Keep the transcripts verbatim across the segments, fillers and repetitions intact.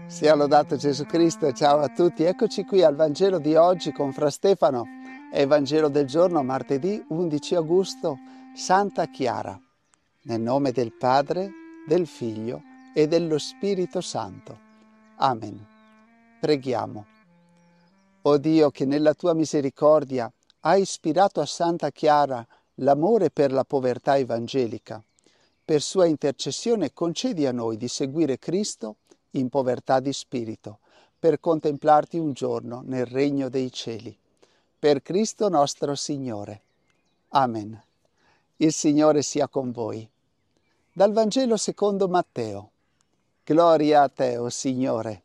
Sia lodato Gesù Cristo, ciao a tutti. Eccoci qui al Vangelo di oggi con Fra Stefano. È il Vangelo del giorno, martedì undici agosto, Santa Chiara. Nel nome del Padre, del Figlio e dello Spirito Santo. Amen. Preghiamo. O Dio, che nella tua misericordia hai ispirato a Santa Chiara l'amore per la povertà evangelica, per sua intercessione concedi a noi di seguire Cristo in povertà di spirito, per contemplarti un giorno nel regno dei cieli. Per Cristo nostro Signore. Amen. Il Signore sia con voi. Dal Vangelo secondo Matteo. Gloria a te, o Signore.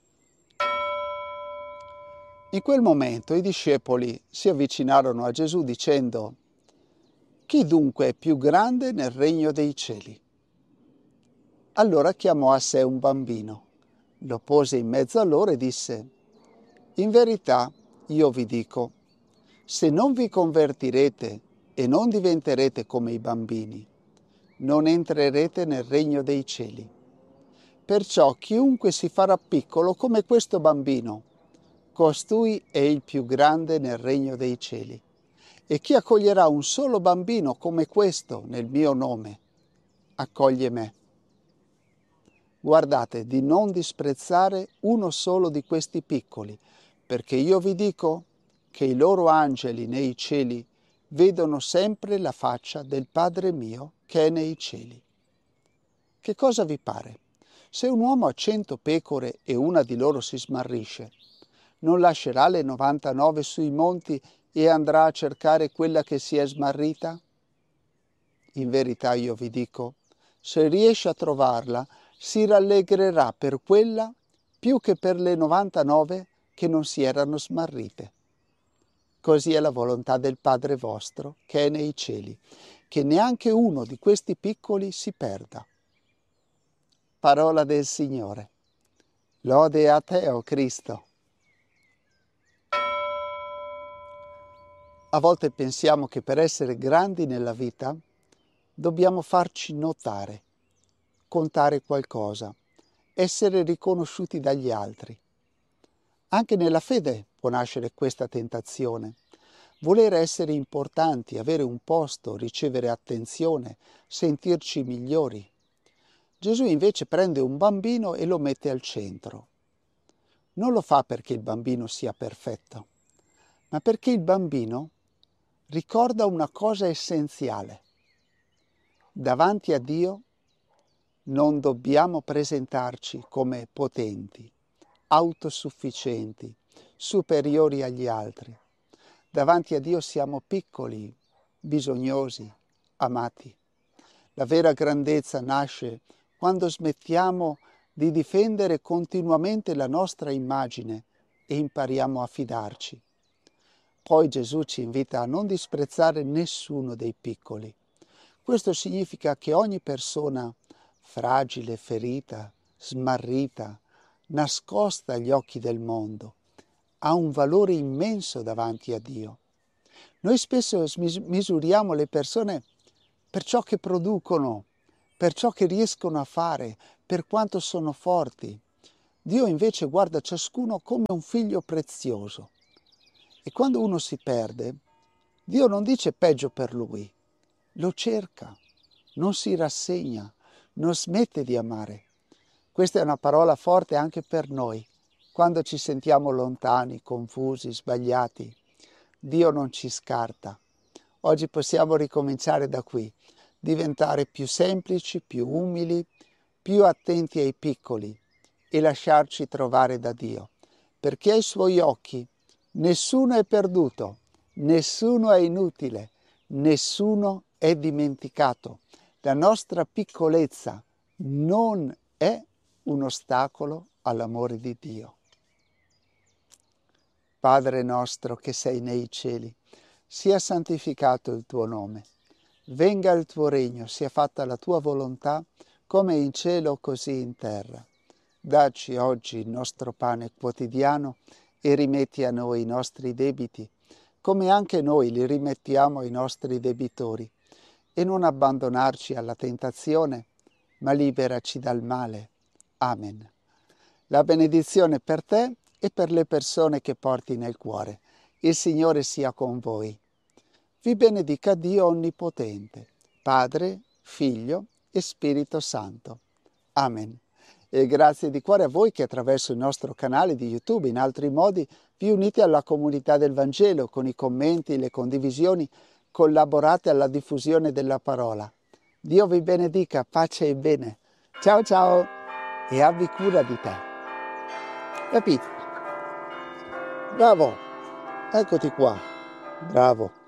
In quel momento i discepoli si avvicinarono a Gesù dicendo: «Chi dunque è più grande nel regno dei cieli?» Allora chiamò a sé un bambino, lo pose in mezzo a loro e disse: «In verità io vi dico, se non vi convertirete e non diventerete come i bambini, non entrerete nel regno dei cieli. Perciò chiunque si farà piccolo come questo bambino, costui è il più grande nel regno dei cieli. E chi accoglierà un solo bambino come questo nel mio nome, accoglie me. Guardate di non disprezzare uno solo di questi piccoli, perché io vi dico che i loro angeli nei cieli vedono sempre la faccia del Padre mio che è nei cieli. Che cosa vi pare? Se un uomo ha cento pecore e una di loro si smarrisce, non lascerà le novantanove sui monti e andrà a cercare quella che si è smarrita? In verità io vi dico, se riesce a trovarla, si rallegrerà per quella più che per le novantanove che non si erano smarrite. Così è la volontà del Padre vostro che è nei cieli, che neanche uno di questi piccoli si perda. Parola del Signore. Lode a te, o Cristo. A volte pensiamo che per essere grandi nella vita dobbiamo farci notare, contare qualcosa, essere riconosciuti dagli altri. Anche nella fede può nascere questa tentazione. Voler essere importanti, avere un posto, ricevere attenzione, sentirci migliori. Gesù invece prende un bambino e lo mette al centro. Non lo fa perché il bambino sia perfetto, ma perché il bambino ricorda una cosa essenziale. Davanti a Dio non dobbiamo presentarci come potenti, autosufficienti, superiori agli altri. Davanti a Dio siamo piccoli, bisognosi, amati. La vera grandezza nasce quando smettiamo di difendere continuamente la nostra immagine e impariamo a fidarci. Poi Gesù ci invita a non disprezzare nessuno dei piccoli. Questo significa che ogni persona fragile, ferita, smarrita, nascosta agli occhi del mondo, ha un valore immenso davanti a Dio. Noi spesso misuriamo le persone per ciò che producono, per ciò che riescono a fare, per quanto sono forti. Dio invece guarda ciascuno come un figlio prezioso. E quando uno si perde, Dio non dice peggio per lui, lo cerca, non si rassegna, non smette di amare. Questa è una parola forte anche per noi, quando ci sentiamo lontani, confusi, sbagliati. Dio non ci scarta. Oggi possiamo ricominciare da qui, diventare più semplici, più umili, più attenti ai piccoli e lasciarci trovare da Dio, perché ai Suoi occhi nessuno è perduto, nessuno è inutile, nessuno è dimenticato. La nostra piccolezza non è un ostacolo all'amore di Dio. Padre nostro che sei nei cieli, sia santificato il tuo nome. Venga il tuo regno, sia fatta la tua volontà, come in cielo così in terra. Dacci oggi il nostro pane quotidiano e rimetti a noi i nostri debiti, come anche noi li rimettiamo ai nostri debitori. E non abbandonarci alla tentazione, ma liberaci dal male. Amen. La benedizione per te e per le persone che porti nel cuore. Il Signore sia con voi. Vi benedica Dio Onnipotente, Padre, Figlio e Spirito Santo. Amen. E grazie di cuore a voi che attraverso il nostro canale di YouTube, in altri modi, vi unite alla comunità del Vangelo con i commenti, le condivisioni, collaborate alla diffusione della parola. Dio vi benedica, pace e bene. Ciao ciao e abbi cura di te. Capito? Bravo, eccoti qua. Bravo.